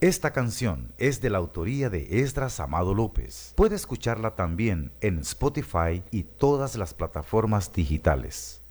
Esta canción es de la autoría de Esdras Amado López. Puede escucharla también en Spotify y todas las plataformas digitales.